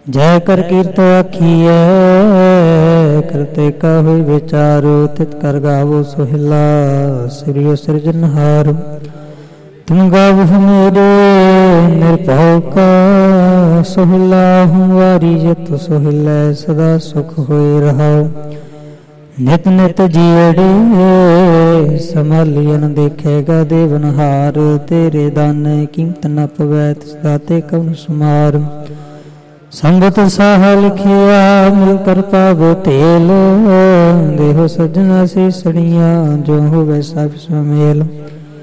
ਜੈ ਕਰ ਕੀਰਤ ਆਖੀਐ ਕਰਤੇ ਕਾ ਹੋਇ ਵਿਚਾਰੋ ਤਿਤ ਕਰ ਗਾਵੋ ਸੋਹਿਲਾ ਸ੍ਰੀ ਸਿਰਜਨਹਾਰ ਤੁਮ ਗਾਵਹੁ ਮੇਰੇ ਨਿਰਭਉ ਕਾ ਸੋਹਿਲਾ ਹੂੰ ਵਾਰੀ ਜਤ ਸੋਹਿਲੈ ਸਦਾ ਸੁਖ ਹੋਇ ਰਹਾਉ ਨਿਤ ਨਿਤ ਜੀੜੇ ਸੰਭਾਲਿਅਨ ਦੇਖੇਗਾ ਦੇਵਨਹਾਰ ਤੇਰੇ ਦਾਨ ਕੀਮਤ ਨ ਪਵੈ ਤਿਸ ਦਾਤੇ ਕਉਨ ਸੁਮਾਰ ਸੰਗਤ ਸਾਹ ਲਿਖਿਆ ਮਿਲ ਕਰ ਪਾਵੋ ਤੇਲ ਦੇਹੋ ਸਜਣਾ ਸੀ ਸੜੀਆਂ ਜੋ ਹੋਵੇ ਸਭ ਸੁਮੇਲ